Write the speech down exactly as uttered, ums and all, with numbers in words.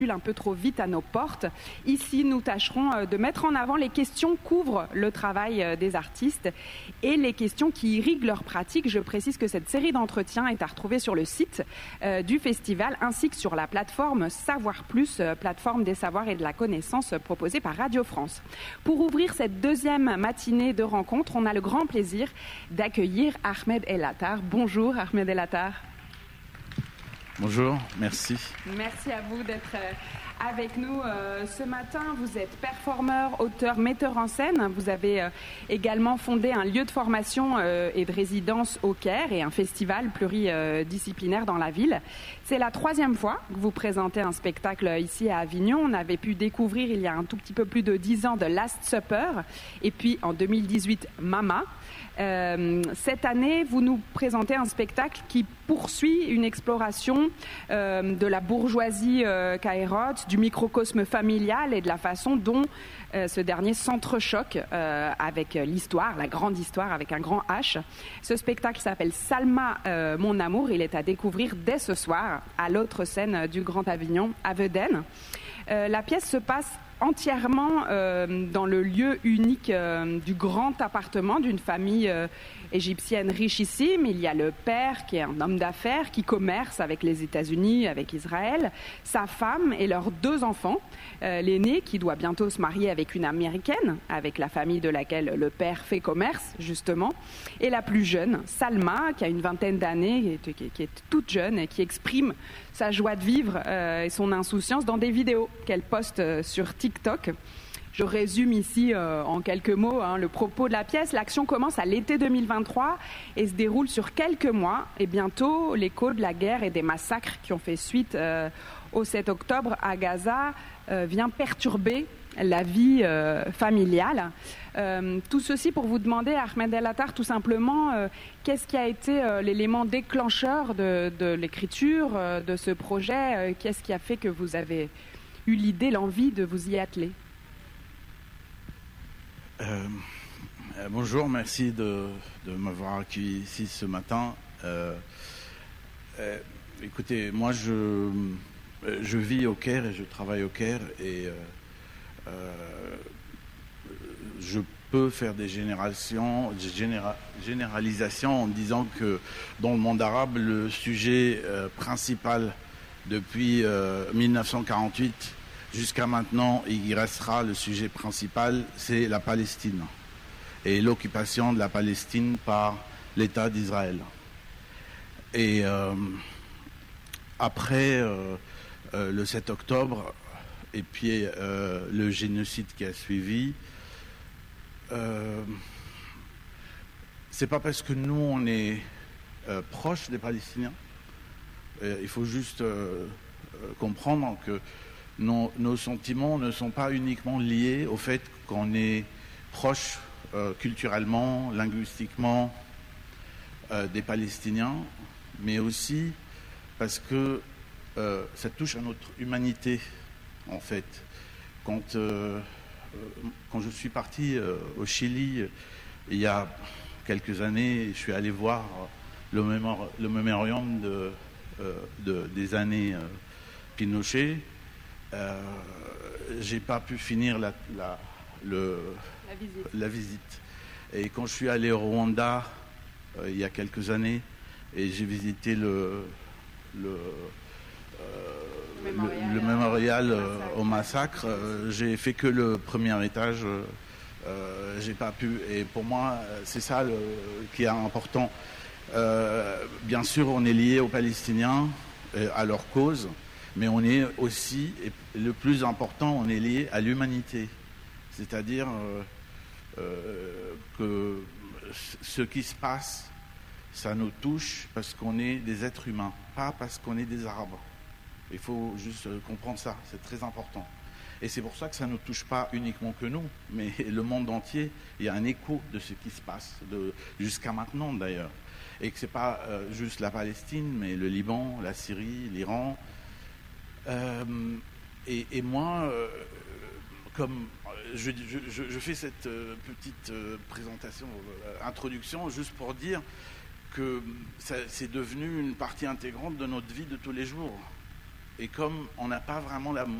un peu trop vite à nos portes. Ici, nous tâcherons de mettre en avant les questions qu'ouvre le travail des artistes et les questions qui irriguent leur pratique. Je précise que cette série d'entretiens est à retrouver sur le site euh, du festival ainsi que sur la plateforme Savoir Plus, euh, plateforme des savoirs et de la connaissance proposée par Radio France. Pour ouvrir cette deuxième matinée de rencontre, on a le grand plaisir d'accueillir Ahmed El Attar. Bonjour Ahmed El Attar. Bonjour, merci. Merci à vous d'être avec nous euh, ce matin. Vous êtes performeur, auteur, metteur en scène. Vous avez euh, également fondé un lieu de formation euh, et de résidence au Caire et un festival pluridisciplinaire dans la ville. C'est la troisième fois que vous présentez un spectacle ici à Avignon. On avait pu découvrir il y a un tout petit peu plus de dix ans The Last Supper et puis en deux mille dix-huit Mama. Euh, cette année, vous nous présentez un spectacle qui poursuit une exploration euh, de la bourgeoisie euh, caïrote, du microcosme familial et de la façon dont euh, ce dernier s'entrechoque euh, avec l'histoire, la grande histoire avec un grand H. Ce spectacle s'appelle Salma, euh, mon amour. Il est à découvrir dès ce soir à l'autre scène du Grand Avignon, à Vedène. Euh, la pièce se passe entièrement euh, dans le lieu unique euh, du grand appartement d'une famille euh, égyptienne richissime. Il y a le père qui est un homme d'affaires qui commerce avec les États-Unis, avec Israël, sa femme et leurs deux enfants. Euh, l'aîné qui doit bientôt se marier avec une Américaine, avec la famille de laquelle le père fait commerce justement, et la plus jeune, Salma, qui a une vingtaine d'années, qui est, qui est toute jeune et qui exprime sa joie de vivre euh, et son insouciance dans des vidéos qu'elle poste euh, sur TikTok. Je résume ici euh, en quelques mots hein, le propos de la pièce. L'action commence à l'été deux mille vingt-trois et se déroule sur quelques mois. Et bientôt, l'écho de la guerre et des massacres qui ont fait suite euh, au sept octobre à Gaza euh, vient perturber la vie euh, familiale. Euh, tout ceci pour vous demander, Ahmed El Attar, tout simplement, euh, qu'est-ce qui a été euh, l'élément déclencheur de, de l'écriture euh, de ce projet euh, Qu'est-ce qui a fait que vous avez eu l'idée, l'envie de vous y atteler? euh, euh, Bonjour, merci de, de m'avoir accueilli ici ce matin. Euh, euh, écoutez, moi je, je vis au Caire et je travaille au Caire et euh, Euh, je peux faire des générations, des généra- généralisations en disant que dans le monde arabe, le sujet euh, principal depuis euh, mille neuf cent quarante-huit jusqu'à maintenant, et il restera le sujet principal, c'est la Palestine et l'occupation de la Palestine par l'État d'Israël. Et euh, après euh, euh, le sept octobre, et puis euh, le génocide qui a suivi, euh, c'est pas parce que nous on est euh, proche des Palestiniens, euh, il faut juste euh, euh, comprendre que nos, nos sentiments ne sont pas uniquement liés au fait qu'on est proche euh, culturellement, linguistiquement euh, des Palestiniens, mais aussi parce que euh, ça touche à notre humanité. En fait, quand, euh, quand je suis parti euh, au Chili il y a quelques années, je suis allé voir le, mémor- le mémorium de, euh, de, des années euh, Pinochet. Euh, j'ai pas pu finir la, la, le, la, visite. la visite. Et quand je suis allé au Rwanda euh, il y a quelques années, et j'ai visité le... le euh, Le mémorial, le, le mémorial euh, au massacre, euh, j'ai fait que le premier étage, euh, j'ai pas pu. Et pour moi, c'est ça le, qui est important. Euh, bien sûr, on est lié aux Palestiniens, euh, à leur cause, mais on est aussi, et le plus important, on est lié à l'humanité. C'est-à-dire euh, euh, que ce qui se passe, ça nous touche parce qu'on est des êtres humains, pas parce qu'on est des Arabes. Il faut juste comprendre ça, c'est très important. Et c'est pour ça que ça ne touche pas uniquement que nous, mais le monde entier. Il y a un écho de ce qui se passe, de, jusqu'à maintenant d'ailleurs. Et que ce n'est pas euh, juste la Palestine, mais le Liban, la Syrie, l'Iran. Euh, et, et moi, euh, comme je, je, je fais cette euh, petite euh, présentation, euh, introduction, juste pour dire que ça, c'est devenu une partie intégrante de notre vie de tous les jours. Et comme on n'a pas vraiment la